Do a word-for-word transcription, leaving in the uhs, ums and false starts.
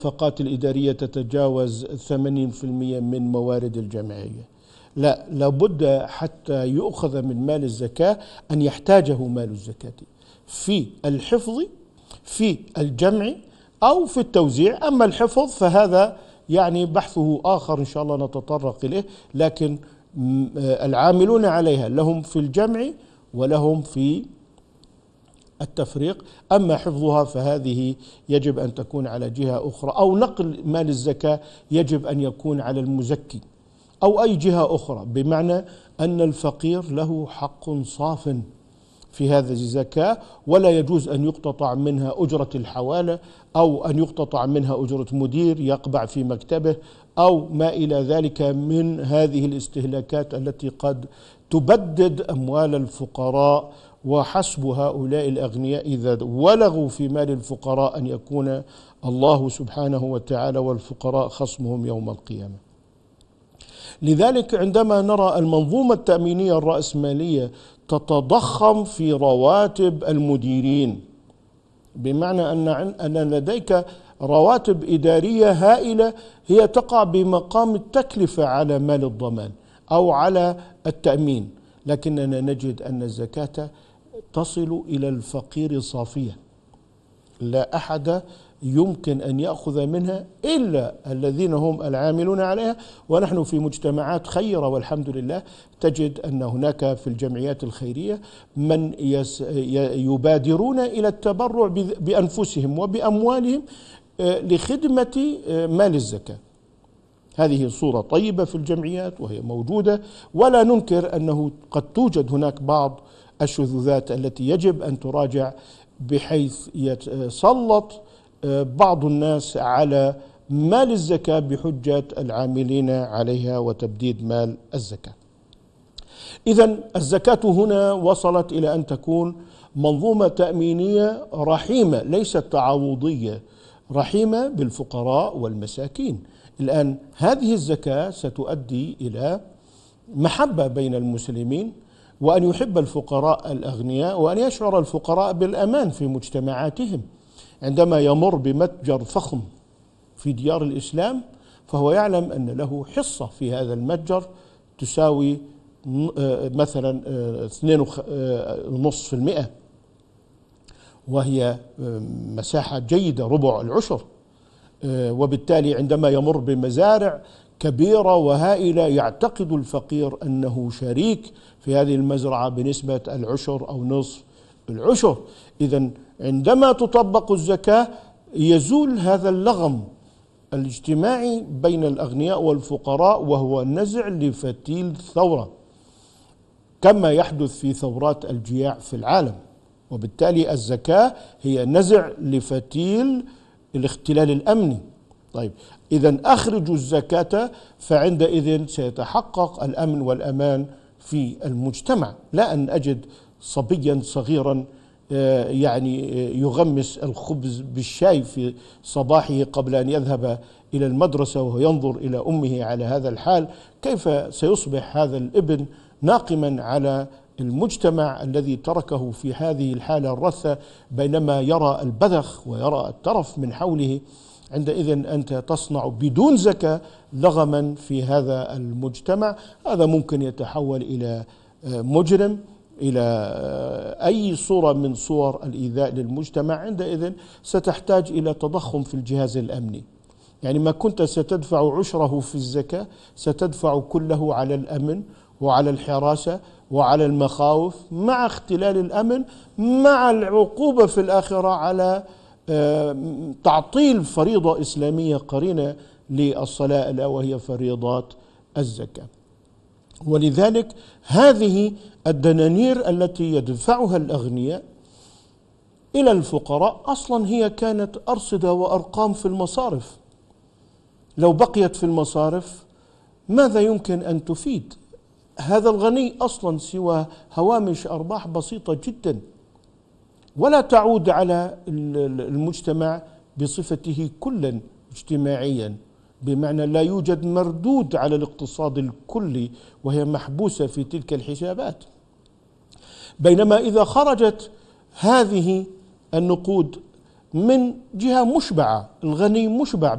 النفقات الإدارية تتجاوز ثمانين بالمئة من موارد الجمعية. لا، لابد حتى يؤخذ من مال الزكاة أن يحتاجه مال الزكاة في الحفظ، في الجمع، أو في التوزيع. أما الحفظ فهذا يعني بحثه آخر إن شاء الله نتطرق إليه، لكن العاملون عليها لهم في الجمع ولهم في التفريق. أما حفظها فهذه يجب أن تكون على جهة أخرى، أو نقل مال الزكاة يجب أن يكون على المزكي أو أي جهة أخرى، بمعنى أن الفقير له حق صاف في هذه الزكاة، ولا يجوز أن يقتطع منها أجرة الحوالة، أو أن يقتطع منها أجرة مدير يقبع في مكتبه، أو ما إلى ذلك من هذه الاستهلاكات التي قد تبدد أموال الفقراء. وحسب هؤلاء الأغنياء إذا ولغوا في مال الفقراء أن يكون الله سبحانه وتعالى والفقراء خصمهم يوم القيامة. لذلك عندما نرى المنظومة التأمينية الرأسمالية تتضخم في رواتب المديرين، بمعنى أن أن لديك رواتب إدارية هائلة هي تقع بمقام التكلفة على مال الضمان أو على التأمين، لكننا نجد أن الزكاة تصل إلى الفقير صافية، لا أحد يمكن أن يأخذ منها إلا الذين هم العاملون عليها. ونحن في مجتمعات خيرة والحمد لله تجد أن هناك في الجمعيات الخيرية من يبادرون إلى التبرع بأنفسهم وبأموالهم لخدمة مال الزكاة. هذه صورة طيبة في الجمعيات وهي موجودة، ولا ننكر أنه قد توجد هناك بعض الشذوذات التي يجب أن تراجع، بحيث يتسلط بعض الناس على مال الزكاة بحجة العاملين عليها وتبديد مال الزكاة. إذن الزكاة هنا وصلت إلى أن تكون منظومة تأمينية رحيمة، ليست تعوضية، رحيمة بالفقراء والمساكين. الآن هذه الزكاة ستؤدي إلى محبة بين المسلمين، وأن يحب الفقراء الأغنياء، وأن يشعر الفقراء بالأمان في مجتمعاتهم. عندما يمر بمتجر فخم في ديار الإسلام فهو يعلم أن له حصة في هذا المتجر تساوي مثلا اثنين ونصف بالمئة، وهي مساحة جيدة، ربع العشر. وبالتالي عندما يمر بمزارع كبيرة وهائلة يعتقد الفقير أنه شريك في هذه المزرعة بنسبة العشر أو نصف العشر. إذن عندما تطبق الزكاة يزول هذا اللغم الاجتماعي بين الأغنياء والفقراء، وهو نزع لفتيل الثورة كما يحدث في ثورات الجياع في العالم. وبالتالي الزكاة هي نزع لفتيل الاختلال الأمني. طيب، إذن أخرجوا الزكاة فعندئذ سيتحقق الأمن والأمان في المجتمع. لا أن أجد صبيا صغيرا يعني يغمس الخبز بالشاي في صباحه قبل أن يذهب إلى المدرسة وهو ينظر إلى أمه على هذا الحال. كيف سيصبح هذا الابن ناقما على المجتمع الذي تركه في هذه الحالة الرثة، بينما يرى البذخ ويرى الترف من حوله؟ عندئذ أنت تصنع بدون زكاة لغما في هذا المجتمع. هذا ممكن يتحول إلى مجرم، إلى أي صورة من صور الإيذاء للمجتمع. عندئذ ستحتاج إلى تضخم في الجهاز الأمني، يعني ما كنت ستدفع عشره في الزكاة ستدفع كله على الأمن وعلى الحراسة وعلى المخاوف، مع اختلال الأمن، مع العقوبة في الآخرة على تعطيل فريضة إسلامية قرينة للصلاة، ألا وهي فريضات الزكاة. ولذلك هذه الدنانير التي يدفعها الأغنياء إلى الفقراء أصلا هي كانت أرصدة وأرقام في المصارف. لو بقيت في المصارف ماذا يمكن أن تفيد هذا الغني أصلا سوى هوامش أرباح بسيطة جدا، ولا تعود على المجتمع بصفته كلا اجتماعيا، بمعنى لا يوجد مردود على الاقتصاد الكلي وهي محبوسة في تلك الحسابات. بينما إذا خرجت هذه النقود من جهة مشبعة، الغني مشبع